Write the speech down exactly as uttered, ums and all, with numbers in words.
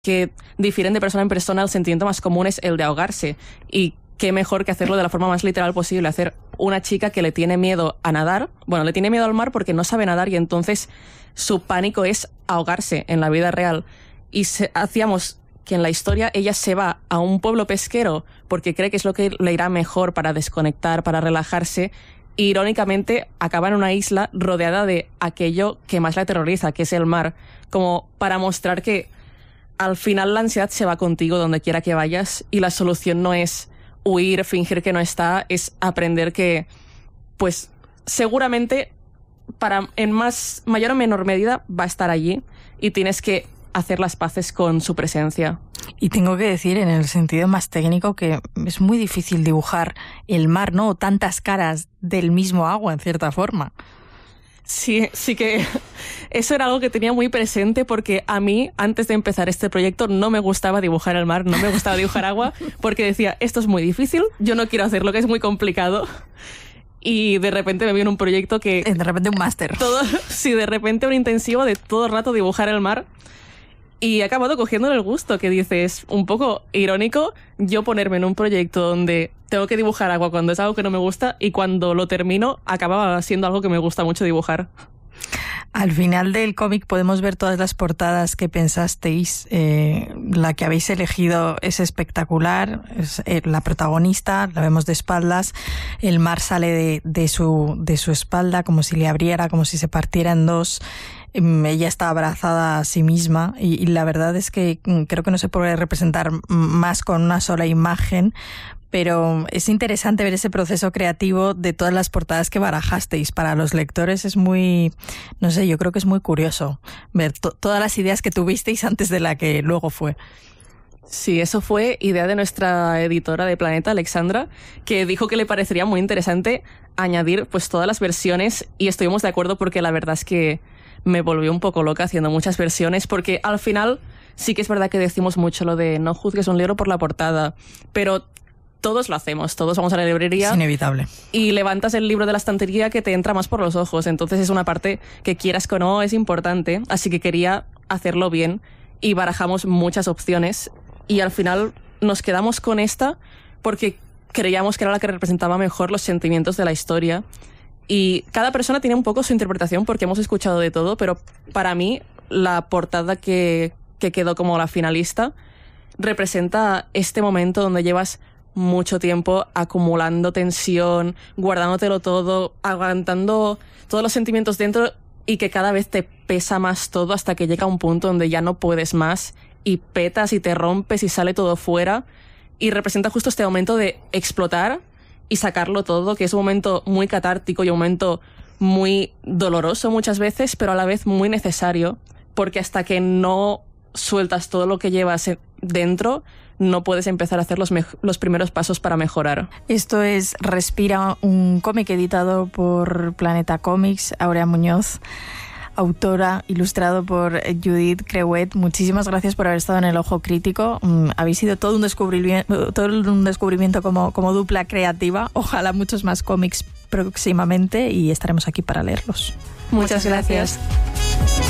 que difieren de persona en persona, el sentimiento más común es el de ahogarse. Y qué mejor que hacerlo de la forma más literal posible, hacer una chica que le tiene miedo a nadar, bueno, le tiene miedo al mar porque no sabe nadar y entonces su pánico es ahogarse en la vida real. Y se, hacíamos que en la historia ella se va a un pueblo pesquero porque cree que es lo que le irá mejor para desconectar, para relajarse, e irónicamente acaba en una isla rodeada de aquello que más la aterroriza, que es el mar, como para mostrar que al final la ansiedad se va contigo donde quiera que vayas y la solución no es huir, fingir que no está, es aprender que, pues, seguramente para en más mayor o menor medida va a estar allí y tienes que hacer las paces con su presencia. Y tengo que decir, en el sentido más técnico, que es muy difícil dibujar el mar, ¿no? O tantas caras del mismo agua, en cierta forma. Sí, sí que eso era algo que tenía muy presente porque a mí, antes de empezar este proyecto, no me gustaba dibujar el mar, no me gustaba dibujar agua, porque decía, esto es muy difícil, yo no quiero hacerlo, que es muy complicado. Y de repente me vino un proyecto que... De repente un máster. Todo, sí, de repente un intensivo de todo el rato dibujar el mar. Y he acabado cogiéndole el gusto, que dices, un poco irónico, yo ponerme en un proyecto donde tengo que dibujar agua cuando es algo que no me gusta y cuando lo termino acababa siendo algo que me gusta mucho dibujar. Al final del cómic podemos ver todas las portadas que pensasteis. Eh, la que habéis elegido es espectacular. Es, eh, la protagonista, la vemos de espaldas. El mar sale de, de, su, de su espalda como si le abriera, como si se partiera en dos. Ella está abrazada a sí misma y, y la verdad es que creo que no se puede representar más con una sola imagen, pero es interesante ver ese proceso creativo de todas las portadas que barajasteis. Para los lectores es muy, no sé, yo creo que es muy curioso ver to- todas las ideas que tuvisteis antes de la que luego fue. Sí, eso fue idea de nuestra editora de Planeta, Alexandra, que dijo que le parecería muy interesante añadir pues todas las versiones y estuvimos de acuerdo porque la verdad es que me volvió un poco loca haciendo muchas versiones porque al final sí que es verdad que decimos mucho lo de no juzgues un libro por la portada, pero todos lo hacemos, todos vamos a la librería. Es inevitable. Y levantas el libro de la estantería que te entra más por los ojos, entonces es una parte que quieras que o no es importante, así que quería hacerlo bien y barajamos muchas opciones y al final nos quedamos con esta porque creíamos que era la que representaba mejor los sentimientos de la historia. Y cada persona tiene un poco su interpretación porque hemos escuchado de todo, pero para mí la portada que, que quedó como la finalista representa este momento donde llevas mucho tiempo acumulando tensión, guardándotelo todo, aguantando todos los sentimientos dentro y que cada vez te pesa más todo hasta que llega un punto donde ya no puedes más y petas y te rompes y sale todo fuera y representa justo este momento de explotar y sacarlo todo, que es un momento muy catártico y un momento muy doloroso muchas veces, pero a la vez muy necesario, porque hasta que no sueltas todo lo que llevas dentro, no puedes empezar a hacer los, me- los primeros pasos para mejorar. Esto es Respira, un cómic editado por Planeta Comics. Aurea Muñoz, autora, ilustrado por Judith Creuet. Muchísimas gracias por haber estado en El Ojo Crítico. Mm, habéis sido todo un descubrimiento, todo un descubrimiento como, como dupla creativa. Ojalá muchos más cómics próximamente y estaremos aquí para leerlos. Muchas, Muchas gracias. gracias.